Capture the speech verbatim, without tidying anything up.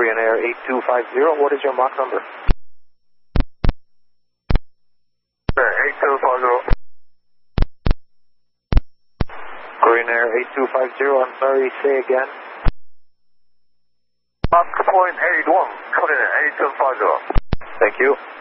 Korean Air eight two five zero, what is your Mach number? eight two five zero. Korean Air eight two five zero, I'm sorry, say again. Mach point eight one, Korean Air eight two five zero. Thank you.